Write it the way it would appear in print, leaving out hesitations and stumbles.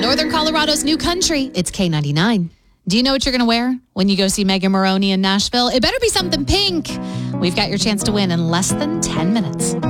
Northern Colorado's new country. It's K99. Do you know what you're going to wear when you go see Megan Moroney in Nashville? It better be something pink. We've got your chance to win in less than 10 minutes.